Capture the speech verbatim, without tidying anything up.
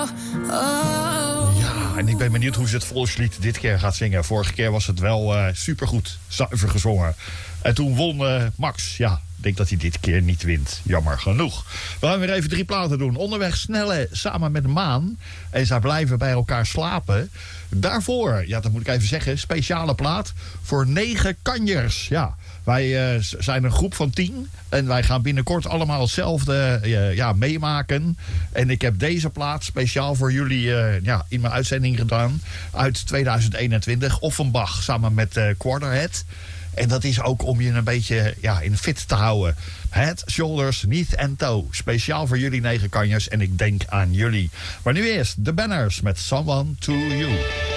Ja, en ik ben benieuwd hoe ze het volkslied dit keer gaat zingen. Vorige keer was het wel uh, supergoed, zuiver gezongen. En toen won uh, Max. Ja, ik denk dat hij dit keer niet wint. Jammer genoeg. We gaan weer even drie platen doen. Onderweg Snelle samen met Maan. En zij blijven bij elkaar slapen. Daarvoor, ja, dat moet ik even zeggen, speciale plaat voor negen kanjers. Ja, wij uh, zijn een groep van tien. En wij gaan binnenkort allemaal hetzelfde uh, ja, meemaken. En ik heb deze plaat speciaal voor jullie uh, ja, in mijn uitzending gedaan. Uit tweeduizend eenentwintig. Offenbach samen met uh, Quarterhead. En dat is ook om je een beetje ja, in fit te houden. Head, shoulders, knees en toe. Speciaal voor jullie negen kanjers. En ik denk aan jullie. Maar nu eerst de Banners met Someone to You.